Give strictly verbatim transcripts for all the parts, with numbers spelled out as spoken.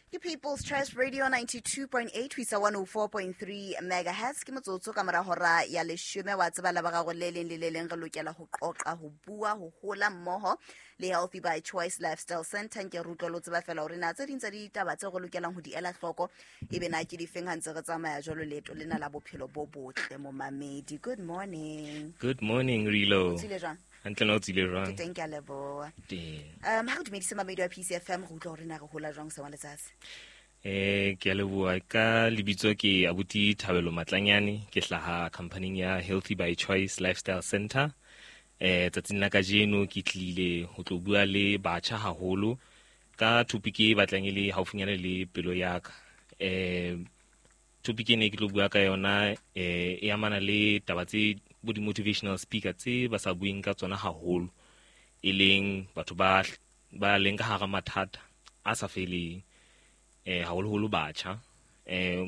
Ke People's Choice Radio ninety-two point eight we sa one oh four point three megahertz ke motsotso ka mora hora ya leshome wa tseba la ba ga go le leng le le leng re lokela ho qoqa ho bua ho hola mmoho le Healthy by Choice Lifestyle Center ke rutlo lo tseba fela hore na tse ding tsa ditaba tse go lokelang ho di ela hloko e be na ke di feng hantse re tsamaya jolo leto lena la bophelo bo botle mo mamedi. Good morning. Good morning Rilo. Tsile jang? Antle no tsile jang? Ke teng ke a leboa. Teng. Um ha go dumedisa mamedi wa P C F M go tlo re na re hola jang se wa letsatsi. Eh ke a leboa ka lebitso ke abuti Thabelo Matlanyane ke hlaha company ya Healthy by Choice Lifestyle Center. Eh tsatsing la ka jeno ke tlile ho tlo bua le batjha haholo ka topic e batlang ile haufinyana le pelo ya ka. Eh topic ene ke tlo bua ka yona eh e amana le taba tse bo di motivational speaker tse ba sa buing ka tsona haholo e leng batho ba ba leng ka hara mathata a sa feleng eh haholo holo batjha eh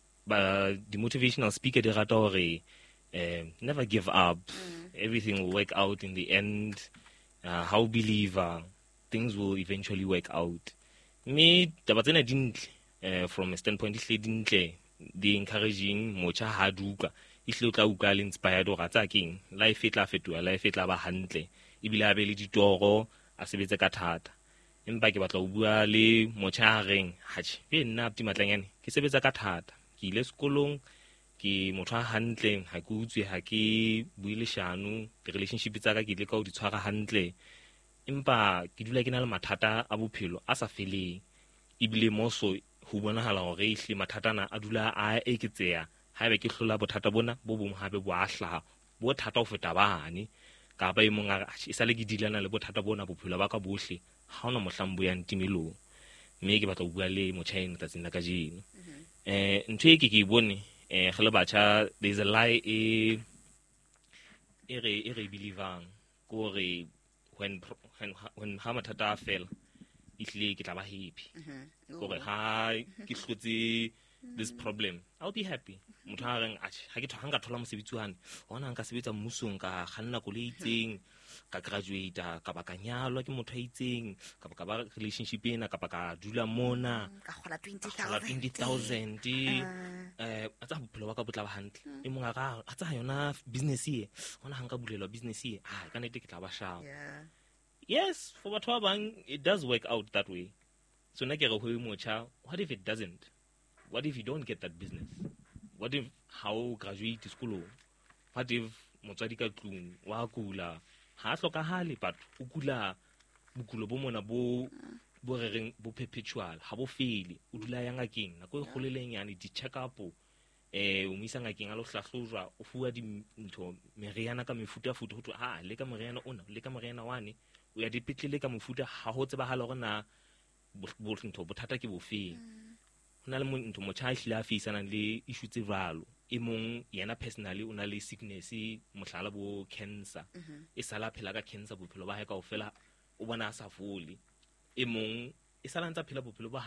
ba di motivational speaker di rata hore eh never give up. Mm. Everything will work out in the end. Uh, how believer things will eventually work out. Me taba tsena dintle eh from a standpoint hle dintle di encouraging mocha haduka ihle o tla uka le inspired o ratsa keng life e tla fetola life e tla ba hantle e bile a be le ditoro a sebetse ka thata empa ke batla ho bua le mocha reng hachi be nna Abuti Matlanyane ke sebetsa ka thata ke ile sekolong ke motho a hantle ha ke utswe ha ke buile shano the relationship tsa ka ke ile ka o di tshwara hantle empa ke dula ke na le mathata a bophelo a sa feleng e bile moso ho bonahala hore ihle mathatana a dula a eketseya haebe ke hlola bothata bona bo bong hape bo a hlaha bo thata ho feta bane ka ba e mong a e sale ke dilana le bothata bona bophelo ba ka bohle ha ona mohlambo ya ntimelong mme ke batla ho bua le motjhaeng tsatsing la ka jeno. Eh ntho e ke ke bone eh gele batjha there's a lie e e re e re believang go re when when when ha mathata a fela ihle ke tla ba happy gore ha ke hlotse this problem I'll be happy. Motho a reng ha ke hanga thola mosebetsi wane ona nka sebetsa mmusong ka kganna ko le itseng ka graduate ka ba ka nyalwa ke motho a itseng ka ba ka ba relationship ena ka ba ka dula mona ka gola twenty thousand eh a tsa bophelo ba ka botla ba hantle e mong a ga a tsa yona business e ona hanga bulelwa business e ah ka nete ke tla ba sharp. Yes, for batho ba bang it does work out that way. So na ke re ho mocha, what if it doesn't? What if you don't get that business? What if how graduate school? What if motswadi ka tlung wa kula ha hlokahale but o kula bokulo bo mona bo bo reng bo perpetual ha bo fele o dula ya ngakeng nako e kgoleleng yani di check up eh o misa ngakeng a lo hlahlojwa o fuwa di ntho meriana ka mefuta futa ho tlo ha le ka meriana ona le ka meriana wane o ya dipetlele ka mofuta ha ho tseba hala hore na bo ntho bothata ke bo feng. Hona le motho motho a hlile a feisana le issue tse valo e mong yena personally una le sickness mohlala bo cancer e sala phela ka cancer bophelo ba hae kaofela o bona a sa fole e mong e sala ntsa phela bophelo ba